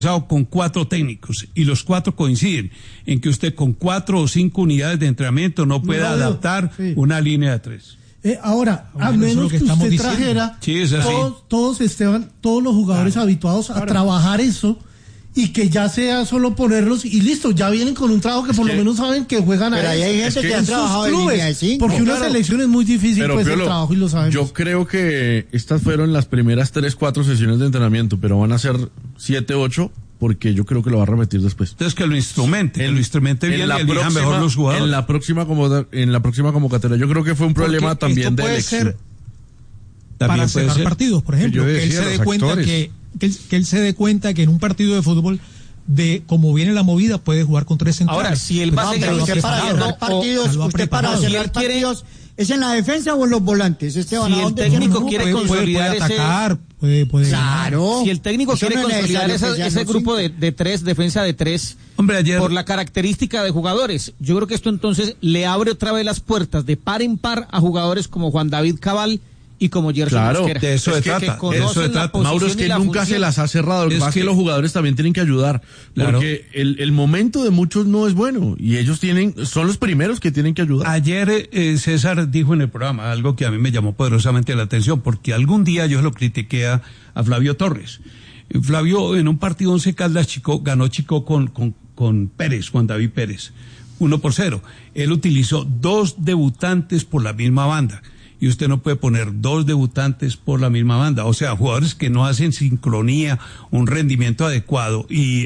con 4 técnicos y los 4 coinciden en que usted con 4 o 5 unidades de entrenamiento no puede adaptar una línea de 3. Ahora, a menos que usted trajera todos los jugadores habituados a trabajar eso y que ya sea solo ponerlos y listo, ya vienen con un trabajo que por lo menos saben que juegan pero ahí hay gente que ha trabajado en línea de 5. Porque una selección es muy difícil, pues el trabajo y lo sabemos. Yo creo que estas fueron las primeras 3-4 sesiones de entrenamiento, pero van a ser 7-8 porque yo creo que lo va a repetir después. Entonces que lo instrumente bien y elija mejor los jugadores. En la próxima convocatoria. Yo creo que fue un problema también de elección. Para cerrar partidos, por ejemplo, que él se dé cuenta que él se dé cuenta que en un partido de fútbol, de como viene la movida, puede jugar con 3 centrales. Ahora, si él va a seguir usted para cerrar partidos, ¿es en la defensa o en los volantes? Esteban, si el técnico quiere consolidar puede atacar, puede claro. Si el técnico quiere consolidar ese grupo de 3, defensa de 3, por la característica de jugadores, yo creo que esto entonces le abre otra vez las puertas de par en par a jugadores como Juan David Cabal y como Gerson Mosquera. De eso se trata. Mauro, es que nunca se las ha cerrado. Lo que pasa es que los jugadores también tienen que ayudar. Porque el momento de muchos no es bueno. Y ellos son los primeros que tienen que ayudar. Ayer César dijo en el programa algo que a mí me llamó poderosamente la atención, porque algún día yo lo critiqué a Flavio Torres. Flavio, en un partido 11 Caldas ganó Chico con Pérez, Juan David Pérez, 1-0. Él utilizó 2 debutantes por la misma banda. Y usted no puede poner 2 debutantes por la misma banda. O sea, jugadores que no hacen sincronía, un rendimiento adecuado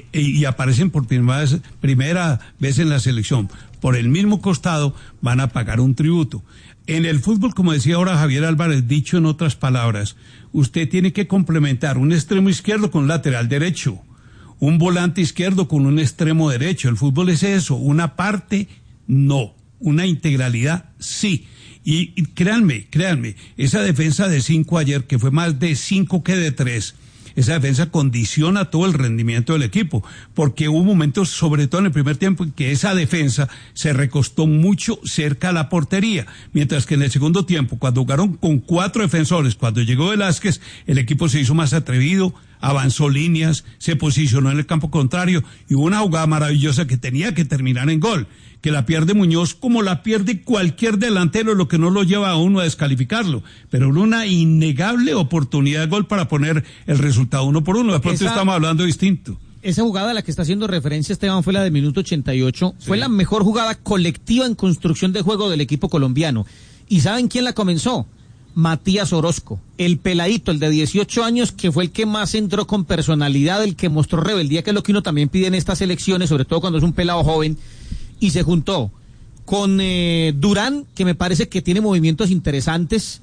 y aparecen por primera vez en la selección por el mismo costado, van a pagar un tributo. En el fútbol, como decía ahora Javier Álvarez, dicho en otras palabras, usted tiene que complementar un extremo izquierdo con un lateral derecho, un volante izquierdo con un extremo derecho. El fútbol es eso, una parte no, una integralidad sí. Y créanme, esa defensa de 5 ayer, que fue más de 5 que de 3, esa defensa condiciona todo el rendimiento del equipo, porque hubo momentos, sobre todo en el primer tiempo, en que esa defensa se recostó mucho cerca a la portería, mientras que en el segundo tiempo, cuando jugaron con 4 defensores, cuando llegó Velázquez, el equipo se hizo más atrevido, avanzó líneas, se posicionó en el campo contrario, y hubo una jugada maravillosa que tenía que terminar en gol, que la pierde Muñoz como la pierde cualquier delantero, lo que no lo lleva a uno a descalificarlo, pero una innegable oportunidad de gol para poner el resultado 1-1, de pronto estamos hablando distinto. Esa jugada a la que está haciendo referencia Esteban fue la del minuto 88, fue la mejor jugada colectiva en construcción de juego del equipo colombiano, y ¿saben quién la comenzó? Matías Orozco, el peladito, el de 18 años, que fue el que más entró con personalidad, el que mostró rebeldía, que es lo que uno también pide en estas elecciones, sobre todo cuando es un pelado joven, y se juntó con Durán, que me parece que tiene movimientos interesantes,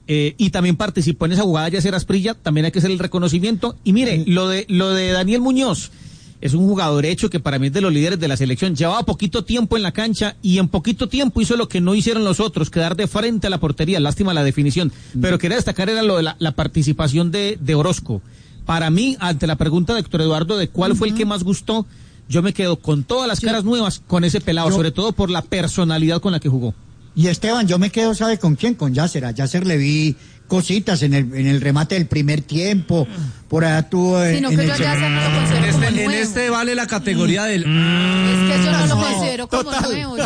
y también participó en esa jugada Yacer Asprilla, también hay que hacer el reconocimiento, y mire, lo de Daniel Muñoz, es un jugador hecho que para mí es de los líderes de la selección, llevaba poquito tiempo en la cancha, y en poquito tiempo hizo lo que no hicieron los otros, quedar de frente a la portería, lástima la definición, pero quería destacar era lo de la participación de Orozco. Para mí, ante la pregunta de Héctor Eduardo de cuál fue el que más gustó, yo me quedo con todas las caras nuevas con ese pelado, sobre todo por la personalidad con la que jugó. Y Esteban, yo me quedo, ¿sabe con quién? Con Yacer. A Yacer le vi cositas en el remate del primer tiempo. Por allá tuvo sino que yo a Yacer no lo considero como nuevo. En este vale la categoría del... Es que yo no lo considero como nuevo.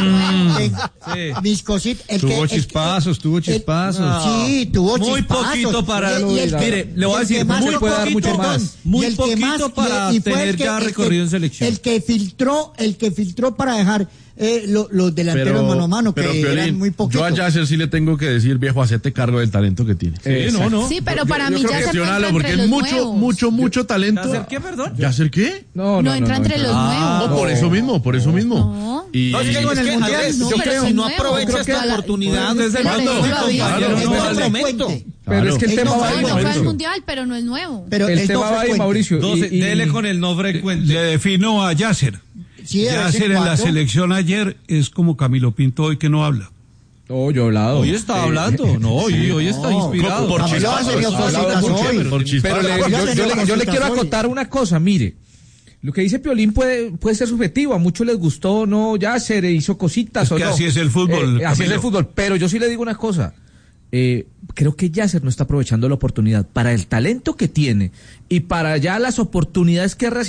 Mis cositas... Tuvo chispazos. Sí, tuvo chispazos. Muy poquito para... Mire, le voy a decir, no se puede dar mucho más. Muy poquito para tener ya recorrido en selección. El que filtró para dejar... los delanteros mano a mano, pero que Piolín, eran muy poquitos. Yo a Yacer sí le tengo que decir, viejo, hacete cargo del talento que tiene. Sí, pero para mí Yacer no entra porque entre es los mucho talento. ¿Yacer qué, perdón? ¿Yacer qué? No entra entre los nuevos. Por eso mismo. No. Y yo creo que no aprovecha esta oportunidad. Pero es que el tema va no fue al mundial, pero no es nuevo. Pero el tema va ahí, Mauricio. Dele con el no frecuente. Le defino a Yacer. Sí, Yacer en la selección ayer es como Camilo Pinto hoy que no habla. No, yo he hablado. Hoy está hablando. No, hoy está inspirado. Por chispazos. Pero yo le quiero acotar una cosa, mire. Lo que dice Piolín puede ser subjetivo, a muchos les gustó, no, Yacer hizo cositas. Es que así es el fútbol. Así es el fútbol, pero yo sí le digo una cosa. creo que Yasser no está aprovechando la oportunidad para el talento que tiene y para ya las oportunidades que ha